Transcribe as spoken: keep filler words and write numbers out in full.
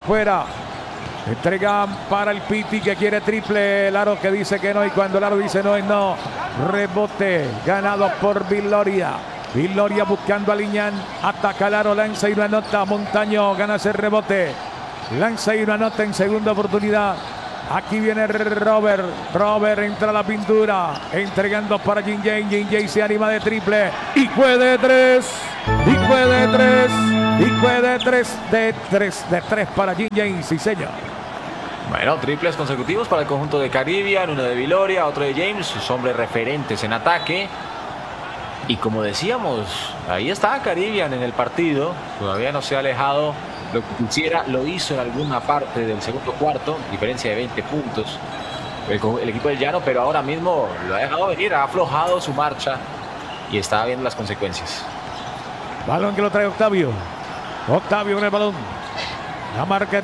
afuera. Entregan para el Piti que quiere triple. El aro que dice que no. Y cuando el aro dice no es no. Rebote ganado por Viloria. Viloria buscando a Liñán. Ataca el aro, lanza y una nota. Montaño gana ese rebote. Lanza y una nota en segunda oportunidad. Aquí viene Robert. Robert entra a la pintura. Entregando para Jin Jay. Jin Jay se anima de triple. Y puede tres. Y puede tres. Y puede tres. De tres. De tres para Jin Jay. Sí, señor. Bueno, triples consecutivos para el conjunto de Caribbean. Uno de Viloria, otro de James. Sus hombres referentes en ataque. Y como decíamos, ahí está Caribbean en el partido. Todavía no se ha alejado. Lo que quisiera lo hizo en alguna parte del segundo cuarto, diferencia de veinte puntos el, el equipo del Llano, pero ahora mismo lo ha dejado venir, ha aflojado su marcha y está viendo las consecuencias. Balón que lo trae Octavio. Octavio con el balón. La marca